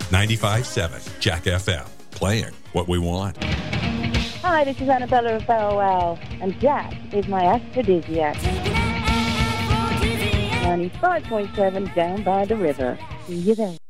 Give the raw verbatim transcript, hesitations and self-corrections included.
ninety-five point seven Jack F M, playing what we want. Hi, this is Annabella of Bow Wow, and Jack is my aphrodisiac. ninety-five point seven down by the river. See you there.